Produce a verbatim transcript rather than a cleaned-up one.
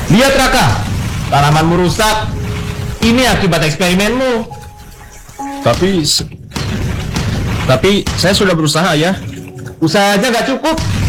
Lihat Raka, tanamanmu rusak. Ini akibat eksperimenmu. Tapi, tapi saya sudah berusaha ya. Usaha aja gak cukup.